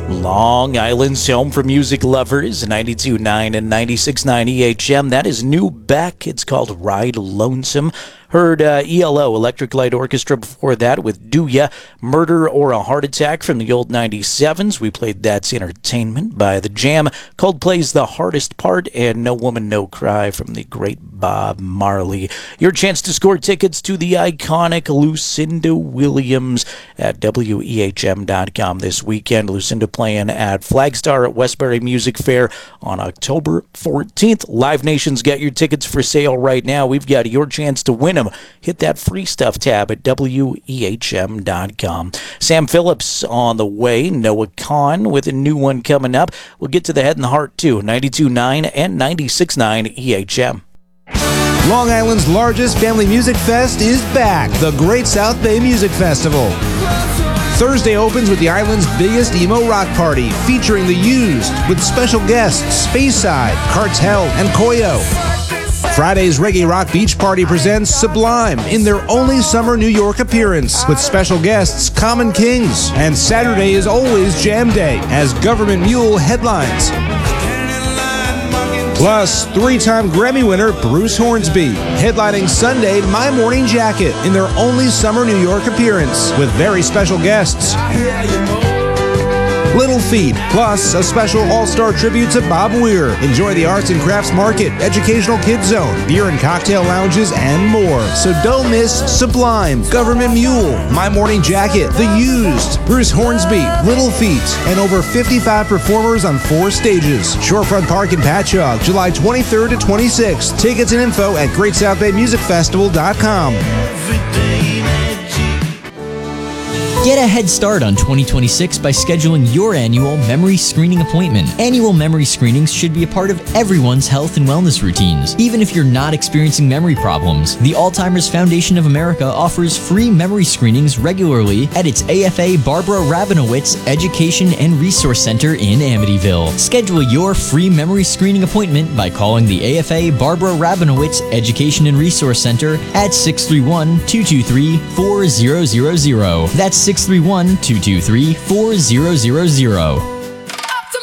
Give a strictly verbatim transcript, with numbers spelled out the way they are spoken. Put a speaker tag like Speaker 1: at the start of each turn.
Speaker 1: Long Island's home for music lovers, ninety-two point nine and ninety-six point nine E H M. That is new back. It's called Ride Lonesome. Heard uh, E L O, Electric Light Orchestra, before that with Do Ya, Murder or a Heart Attack from the old ninety-sevens. We played That's Entertainment by The Jam. Coldplay's The Hardest Part, and No Woman, No Cry from the great Bob Marley. Your chance to score tickets to the iconic Lucinda Williams at W E H M dot com this weekend. Lucinda playing at Flagstar at Westbury Music Fair on October fourteenth. Live Nation's got your tickets for sale right now. We've got your chance to win them. Hit that free stuff tab at W E H M dot com. Sam Phillips on the way. Noah Kahn with a new one coming up. We'll get to the head and the heart too. ninety-two point nine and ninety-six point nine E H M.
Speaker 2: Long Island's largest family music fest is back, the Great South Bay Music Festival. Thursday opens with the island's biggest emo rock party, featuring The Used, with special guests Speyside, Cartel, and Koyo. Friday's Reggae Rock Beach Party presents Sublime in their only summer New York appearance, with special guests Common Kings. And Saturday is always Jam Day, as Government Mule headlines. Plus, three-time Grammy winner Bruce Hornsby, headlining Sunday My Morning Jacket in their only summer New York appearance, with very special guests. Little Feat, plus a special all-star tribute to Bob Weir. Enjoy the arts and crafts market, educational kids zone, beer and cocktail lounges, and more. So don't miss Sublime, Government Mule, My Morning Jacket, The Used, Bruce Hornsby, Little Feat, and over fifty-five performers on four stages. Shorefront Park in Patchogue, July twenty-third to twenty-sixth. Tickets and info at Great South Bay Music Festival dot com.
Speaker 3: Get a head start on twenty twenty-six by scheduling your annual memory screening appointment. Annual memory screenings should be a part of everyone's health and wellness routines, even if you're not experiencing memory problems. The Alzheimer's Foundation of America offers free memory screenings regularly at its A F A Barbara Rabinowitz Education and Resource Center in Amityville. Schedule your free memory screening appointment by calling the A F A Barbara Rabinowitz Education and Resource Center at six three one, two two three, four zero zero zero. That's six three one, two two three, four zero zero zero.